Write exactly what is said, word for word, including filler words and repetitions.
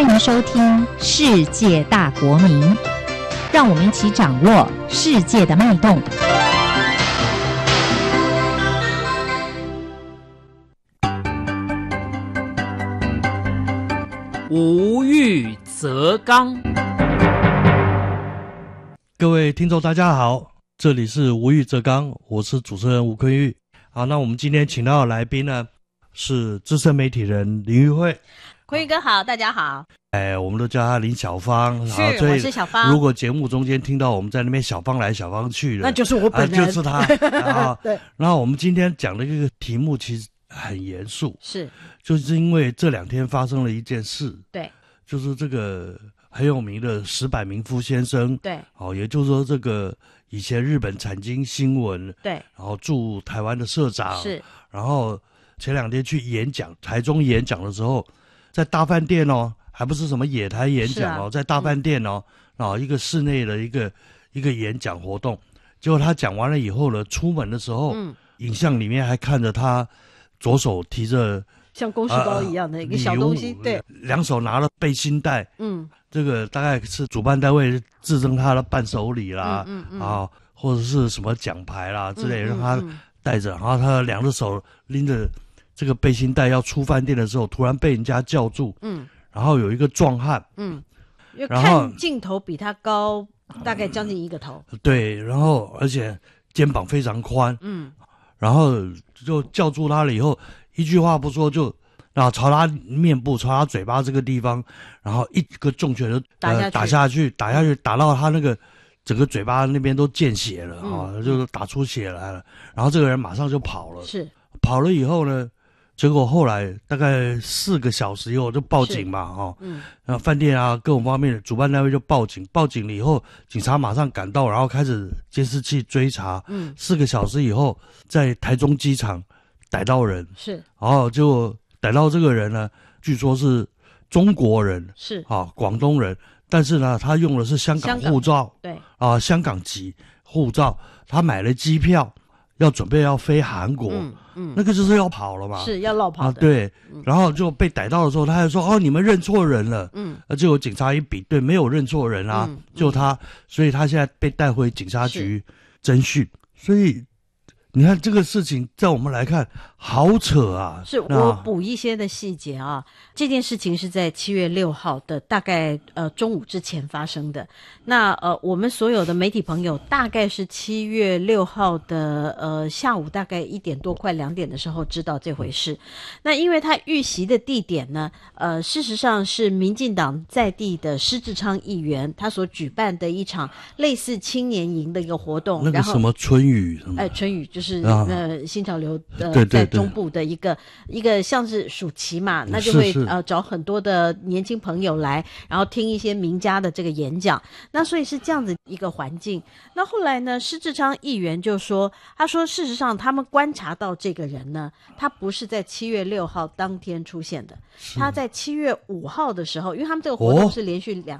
欢迎收听《世界大国民》，让我们一起掌握世界的脉动。 无欲则刚。 各位听众大家好，这里是无欲则刚，我是主持人吴坤玉。好，那我们今天请到的来宾呢是资深媒体人林玉慧。 坤玉哥好，大家好。 哎，我们都叫他林小芳。 是，我是小芳。 如果节目中间听到我们在那边小芳来小芳去了， 那就是我本人， 啊、就是他。然后， 对。 然后我们今天讲的这个题目其实很严肃， 是， 就是因为这两天发生了一件事。 对。 就是这个很有名的石坂民夫先生。 对。 哦，也就是说这个以前日本产经新闻。 对。 然后驻台湾的社长。 是。 然后前两天去演讲，台中演讲的时候，在大饭店哦，还不是什么野台演讲哦，啊、在大饭店哦，啊、嗯，一个室内的一个一个演讲活动。结果他讲完了以后呢，出门的时候，嗯，影像里面还看着他左手提着像公事包一样的一个小东西，呃、对， 两手拿了背心带， 嗯， 这个大概是主办单位自赠他的伴手礼啦， 嗯嗯嗯、 啊，或者是什么奖牌啦之类，嗯嗯嗯、让他带着，然后他两只手拎着这个背心带要出饭店的时候，突然被人家叫住，嗯，然后有一个壮汉， 嗯，然后看镜头比他高大概将近一个头， 对，然后而且肩膀非常宽，嗯，然后就叫住他了以后，一句话不说就然后朝他面部朝他嘴巴这个地方，然后一个重拳就打下去、 呃、打下去打下去打到他那个整个嘴巴那边都见血了啊、嗯哦，就是打出血来了，然后这个人马上就跑了， 是跑了以后呢，结果后来大概四个小时以后就报警嘛，哈、哦，嗯，然后饭店啊各种方面的主办单位就报警，报警了以后，警察马上赶到，然后开始监视器追查，嗯，四个小时以后，在台中机场逮到人， 是， 然后就逮到这个人呢，据说是中国人， 是啊，广东人，但是呢，他用的是香港护照， 对， 啊，香港籍护照，他买了机票。要准备要飞韩国，嗯嗯，那个就是要跑了嘛， 是要落跑的， 啊、对、嗯，然后就被逮到的时候，他还说哦，你们认错人了，嗯，结果警察一比对，没有认错人啊，嗯、就他，所以他现在被带回警察局侦讯，所以你看这个事情，在我们来看好扯啊！ 是我补一些的细节啊，这件事情是在七月六号的大概呃中午之前发生的。那呃我们所有的媒体朋友大概是七月六号的呃下午大概一点多快两点的时候知道这回事。那因为他遇袭的地点呢，呃事实上是民进党在地的施志昌议员他所举办的一场类似青年营的一个活动。 那个什么春雨什么？ 哎，春雨就是、 啊、 呃新潮流的、 呃、 在中部的一个一个像是暑期嘛，那就会是是呃找很多的年轻朋友来，然后听一些名家的这个演讲。那所以是这样子一个环境。那后来呢，施志昌议员就说，他说事实上他们观察到这个人呢，他不是在七月六号当天出现的，他在七月五号的时候，因为他们这个活动是连续两